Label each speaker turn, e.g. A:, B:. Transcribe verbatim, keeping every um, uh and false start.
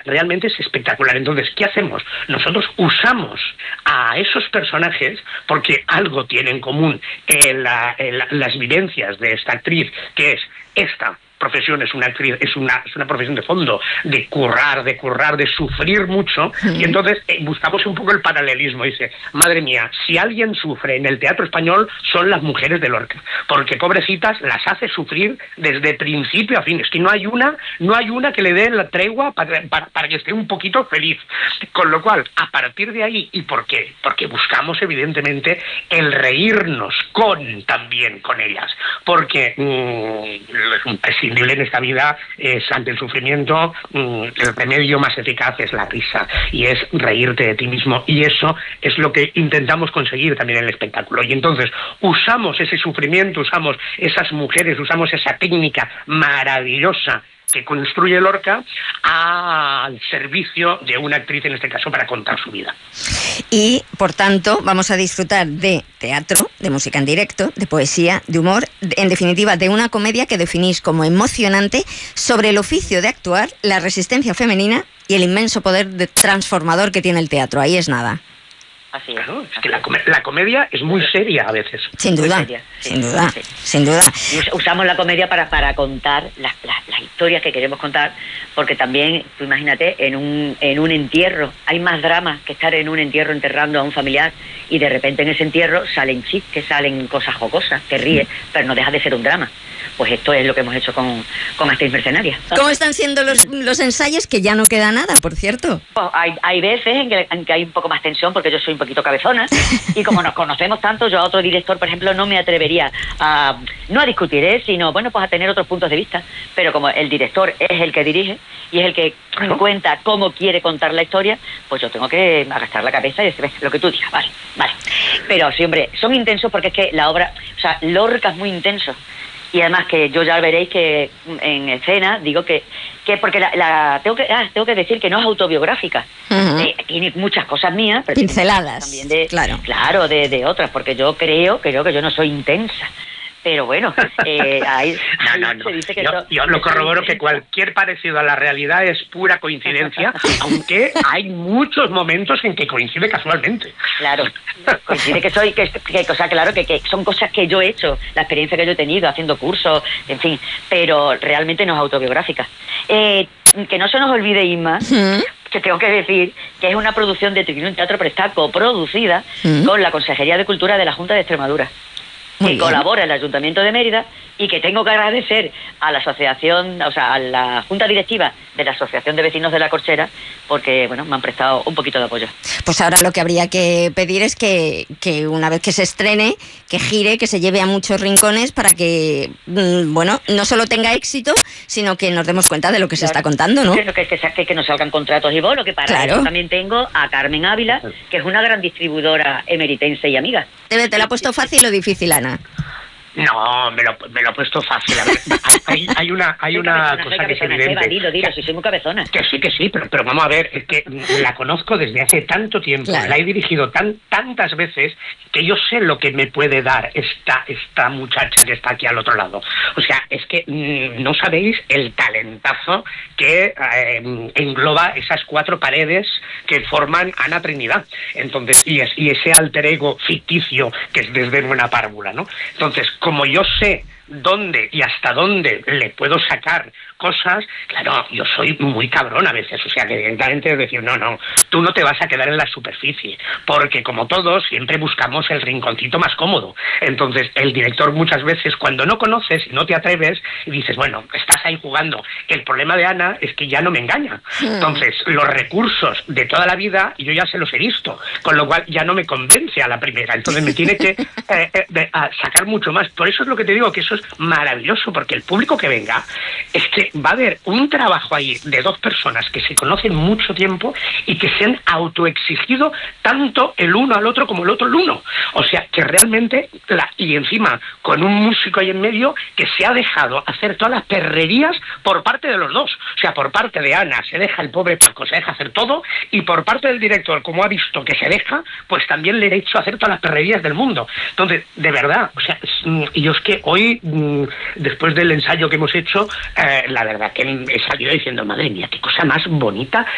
A: realmente es espectacular. Entonces, ¿qué hacemos? Nosotros usamos a esos personajes porque algo tiene en común en la, en la, las vivencias de esta actriz, que es esta profesión es una actriz, es una, es una profesión de fondo, de currar, de currar, de sufrir mucho, y entonces eh, buscamos un poco el paralelismo. Dice, madre mía, si alguien sufre en el teatro español son las mujeres de Lorca, porque pobrecitas las hace sufrir desde principio a fin. Es que no hay una, no hay una que le dé la tregua para, para, para que esté un poquito feliz. Con lo cual, a partir de ahí, ¿y por qué? Porque buscamos evidentemente el reírnos con también con ellas, porque mmm, es en esta vida es ante el sufrimiento el remedio más eficaz es la risa y es reírte de ti mismo, y eso es lo que intentamos conseguir también en el espectáculo. Y entonces usamos ese sufrimiento, usamos esas mujeres, usamos esa técnica maravillosa que construye Lorca al servicio de una actriz, en este caso, para contar su vida.
B: Y, por tanto, vamos a disfrutar de teatro, de música en directo, de poesía, de humor, en definitiva, de una comedia que definís como emocionante sobre el oficio de actuar, la resistencia femenina y el inmenso poder de transformador que tiene el teatro. Ahí es nada.
C: Así es.
A: Claro, es que la, com la comedia es muy seria a veces.
B: Sin duda,
C: seria, sí,
B: sin duda,
C: sí.
B: sin duda.
C: Y usamos la comedia para, para contar las, las, las historias que queremos contar, porque también, tú imagínate, en un, en un entierro hay más drama que estar en un entierro enterrando a un familiar, y de repente en ese entierro salen chistes, salen cosas jocosas, te ríes, pero no deja de ser un drama. Pues esto es lo que hemos hecho con, con Actriz Mercenaria.
B: ¿Cómo están siendo los, los ensayos? Que ya no queda nada, por cierto.
C: Pues hay, hay veces en que, en que hay un poco más tensión, porque yo soy un poquito cabezona, y como nos conocemos tanto, yo a otro director, por ejemplo, no me atrevería a, no a discutir, ¿eh? sino, bueno, pues a tener otros puntos de vista. Pero como el director es el que dirige y es el que ¿no? cuenta cómo quiere contar la historia, pues yo tengo que agachar la cabeza y decir, lo que tú digas, vale, vale. Pero sí, hombre, son intensos porque es que la obra, o sea, Lorca es muy intenso. Y además que yo ya veréis que en escena digo que, que porque la, la tengo que ah, tengo que decir que no es autobiográfica. Uh-huh. eh, tiene muchas cosas mías, pero
B: pinceladas
C: también de,
B: claro,
C: claro de, de otras, porque yo creo, creo que yo no soy intensa. Pero bueno, eh, ahí,
A: no, no, no. Se dice que yo, yo lo corroboro que cualquier parecido a la realidad es pura coincidencia, aunque hay muchos momentos en que coincide casualmente.
C: Claro, coincide que soy, que, que o sea, claro, que, que son cosas que yo he hecho, la experiencia que yo he tenido haciendo cursos, en fin, pero realmente no es autobiográfica. Eh, que no se nos olvide, Inma, ¿Mm? que tengo que decir que es una producción de Triunfo Teatro, pero está coproducida ¿Mm? con la Consejería de Cultura de la Junta de Extremadura. Muy que bien. Colabora el Ayuntamiento de Mérida, y que tengo que agradecer a la asociación, o sea, a la Junta Directiva de la Asociación de Vecinos de la Corchera, porque, bueno, me han prestado un poquito de apoyo.
B: Pues ahora lo que habría que pedir es que, que una vez que se estrene, que gire, que se lleve a muchos rincones para que, bueno, no solo tenga éxito, sino que nos demos cuenta de lo que claro. se está contando, ¿no?
C: Que, que, que, que nos salgan contratos y bolos, que para claro. eso también tengo a Carmen Ávila, que es una gran distribuidora emeritense y amiga.
B: ¿Te, te la ha puesto fácil o difícil, Ana?
A: No, me lo, me lo he puesto fácil. A ver, hay, hay una, hay una
C: cabezona,
A: cosa que es evidente.
C: Eva, dilo, dilo, si soy muy cabezona.
A: Que sí, que sí, pero, pero vamos a ver, es que la conozco desde hace tanto tiempo, claro. la he dirigido tan, tantas veces, que yo sé lo que me puede dar esta, esta muchacha que está aquí al otro lado. O sea, es que mmm, no sabéis el talentazo que eh, engloba esas cuatro paredes que forman Ana Trinidad. Entonces, y, es, y ese alter ego ficticio que es desde Buena Párvula, ¿no? Entonces, como yo sé dónde y hasta dónde le puedo sacar cosas, claro, yo soy muy cabrón a veces, o sea, que directamente es decir, no, no, tú no te vas a quedar en la superficie, porque como todos, siempre buscamos el rinconcito más cómodo. Entonces, el director muchas veces, cuando no conoces y no te atreves, y dices, bueno, estás ahí jugando. El problema de Ana es que ya no me engaña. Entonces, los recursos de toda la vida, yo ya se los he visto, con lo cual ya no me convence a la primera. Entonces, me tiene que eh, eh, de, a sacar mucho más. Por eso es lo que te digo, que eso es maravilloso, porque el público que venga, es que va a haber un trabajo ahí de dos personas que se conocen mucho tiempo y que se han autoexigido tanto el uno al otro como el otro al uno. O sea, que realmente, la, y encima con un músico ahí en medio que se ha dejado hacer todas las perrerías por parte de los dos. O sea, por parte de Ana se deja el pobre Paco, se deja hacer todo, y por parte del director, como ha visto que se deja, pues también le he hecho hacer todas las perrerías del mundo. Entonces, de verdad, o sea, y yo es que hoy, después del ensayo que hemos hecho, eh, la verdad que he salido diciendo, madre mía, qué cosa más bonita